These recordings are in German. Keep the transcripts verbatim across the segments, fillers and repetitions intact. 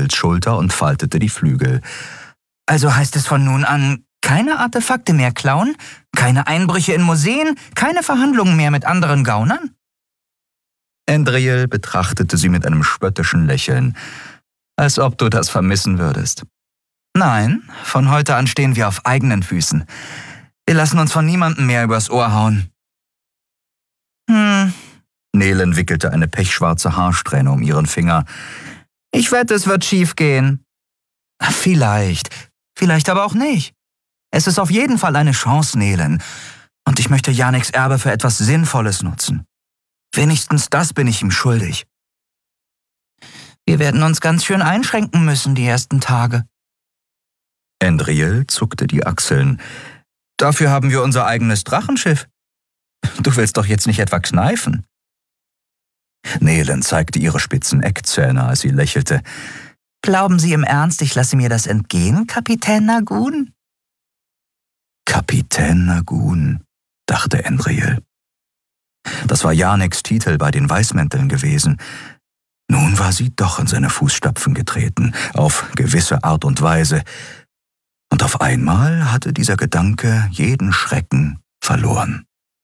Endriels Schulter und faltete die Flügel. »Also heißt es von nun an, keine Artefakte mehr klauen? Keine Einbrüche in Museen? Keine Verhandlungen mehr mit anderen Gaunern?« Endriel betrachtete sie mit einem spöttischen Lächeln. »Als ob du das vermissen würdest.« »Nein, von heute an stehen wir auf eigenen Füßen. Wir lassen uns von niemandem mehr übers Ohr hauen.« »Hm.« Nelen wickelte eine pechschwarze Haarsträhne um ihren Finger. »Ich wette, es wird schief gehen.« »Vielleicht, vielleicht aber auch nicht. Es ist auf jeden Fall eine Chance, Nelen. Und ich möchte Janeks Erbe für etwas Sinnvolles nutzen. Wenigstens das bin ich ihm schuldig. Wir werden uns ganz schön einschränken müssen die ersten Tage.« Endriel zuckte die Achseln. »Dafür haben wir unser eigenes Drachenschiff. Du willst doch jetzt nicht etwa kneifen?« Nelen zeigte ihre spitzen Eckzähne, als sie lächelte. »Glauben Sie im Ernst, ich lasse mir das entgehen, Kapitän Nagun?« »Kapitän Nagun«, dachte Endriel. Das war Janeks Titel bei den Weißmänteln gewesen. Nun war sie doch in seine Fußstapfen getreten, auf gewisse Art und Weise. Und auf einmal hatte dieser Gedanke jeden Schrecken verloren.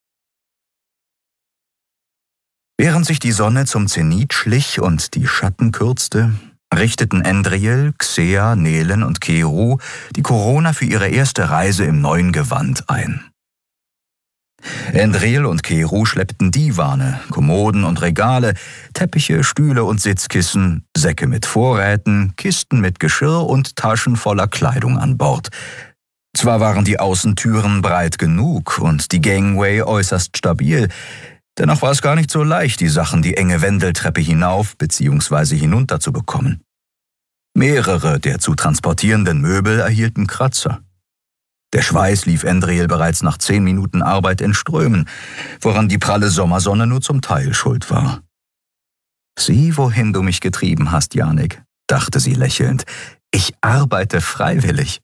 Während sich die Sonne zum Zenit schlich und die Schatten kürzte, richteten Endriel, Xea, Nelen und Keru die Corona für ihre erste Reise im neuen Gewand ein. Endriel und Keru schleppten Divane, Kommoden und Regale, Teppiche, Stühle und Sitzkissen, Säcke mit Vorräten, Kisten mit Geschirr und Taschen voller Kleidung an Bord. Zwar waren die Außentüren breit genug und die Gangway äußerst stabil, dennoch war es gar nicht so leicht, die Sachen die enge Wendeltreppe hinauf bzw. hinunter zu bekommen. Mehrere der zu transportierenden Möbel erhielten Kratzer. Der Schweiß lief Endriel bereits nach zehn Minuten Arbeit in Strömen, woran die pralle Sommersonne nur zum Teil schuld war. »Sieh, wohin du mich getrieben hast, Janek«, dachte sie lächelnd. »Ich arbeite freiwillig.«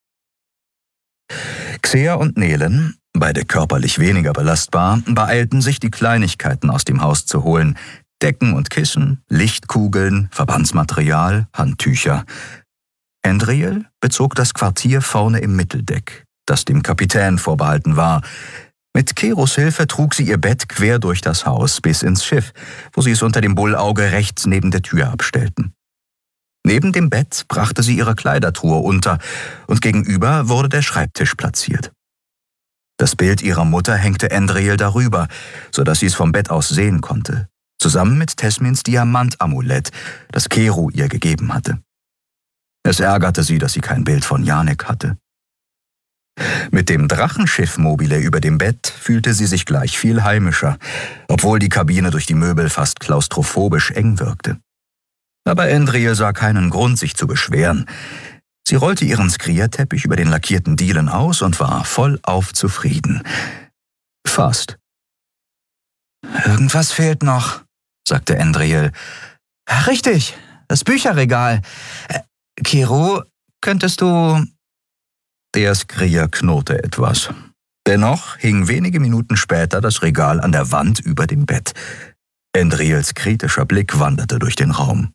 Xea und Nelen, beide körperlich weniger belastbar, beeilten sich, die Kleinigkeiten aus dem Haus zu holen. Decken und Kissen, Lichtkugeln, Verbandsmaterial, Handtücher. Endriel bezog das Quartier vorne im Mitteldeck, das dem Kapitän vorbehalten war. Mit Kerus Hilfe trug sie ihr Bett quer durch das Haus bis ins Schiff, wo sie es unter dem Bullauge rechts neben der Tür abstellten. Neben dem Bett brachte sie ihre Kleidertruhe unter und gegenüber wurde der Schreibtisch platziert. Das Bild ihrer Mutter hängte Endriel darüber, sodass sie es vom Bett aus sehen konnte, zusammen mit Tesmins Diamantamulett, das Keru ihr gegeben hatte. Es ärgerte sie, dass sie kein Bild von Janek hatte. Mit dem Drachenschiff mobile über dem Bett fühlte sie sich gleich viel heimischer, obwohl die Kabine durch die Möbel fast klaustrophobisch eng wirkte. Aber Endriel sah keinen Grund, sich zu beschweren. Sie rollte ihren Skrierteppich über den lackierten Dielen aus und war vollauf zufrieden. Fast. »Irgendwas fehlt noch«, sagte Endriel. »Richtig, das Bücherregal. Keru, könntest du...« Der Skrier knurrte etwas. Dennoch hing wenige Minuten später das Regal an der Wand über dem Bett. Endriels kritischer Blick wanderte durch den Raum.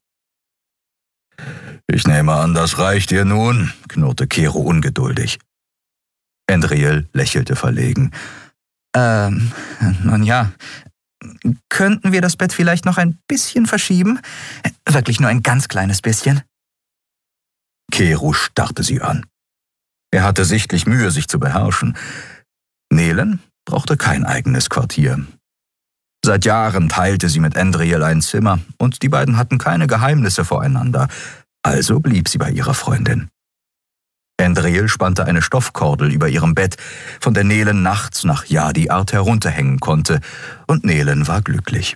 »Ich nehme an, das reicht dir nun«, knurrte Keru ungeduldig. Endriel lächelte verlegen. Ähm, nun ja, könnten wir das Bett vielleicht noch ein bisschen verschieben? Wirklich nur ein ganz kleines bisschen?« Keru starrte sie an. Er hatte sichtlich Mühe, sich zu beherrschen. Nelen brauchte kein eigenes Quartier. Seit Jahren teilte sie mit Endriel ein Zimmer und die beiden hatten keine Geheimnisse voreinander. Also blieb sie bei ihrer Freundin. Endriel spannte eine Stoffkordel über ihrem Bett, von der Nelen nachts nach Yadi-Art herunterhängen konnte, und Nelen war glücklich.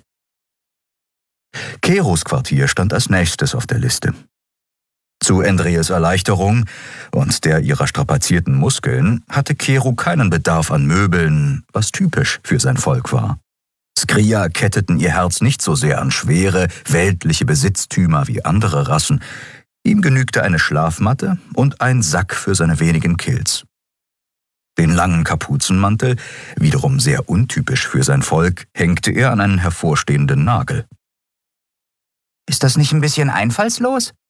Kerus Quartier stand als nächstes auf der Liste. Zu Endriels Erleichterung und der ihrer strapazierten Muskeln hatte Keru keinen Bedarf an Möbeln, was typisch für sein Volk war. Skrier ketteten ihr Herz nicht so sehr an schwere, weltliche Besitztümer wie andere Rassen. Ihm genügte eine Schlafmatte und ein Sack für seine wenigen Kills. Den langen Kapuzenmantel, wiederum sehr untypisch für sein Volk, hängte er an einen hervorstehenden Nagel. »Ist das nicht ein bisschen einfallslos?«